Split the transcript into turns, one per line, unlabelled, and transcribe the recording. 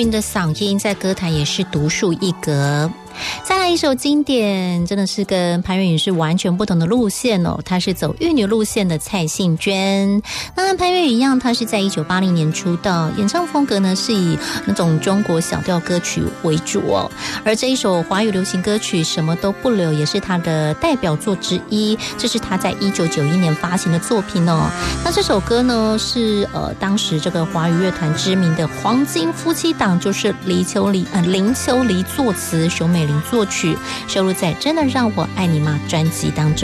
云的嗓音在歌坛也是独树一格。再来一首经典，真的是跟潘越云是完全不同的路线哦，她是走玉女路线的蔡幸娟。那跟潘越云一样，她是在1980年出道，演唱风格呢是以那种中国小调歌曲为主哦。而这一首华语流行歌曲《什么都不留》也是她的代表作之一，这是她在1991年发行的作品哦。那这首歌呢是当时这个华语乐团知名的黄金夫妻档，就是林秋离作词，熊美玲作曲，收录在《真的让我爱你吗》专辑当中。